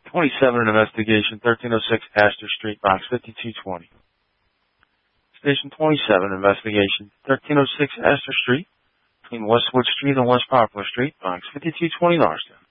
27, investigation, 1306 Astor Street, box 5220. Station 27, investigation, 1306 Astor Street, between Westwood Street and West Poplar Street, box 5220 Norristown.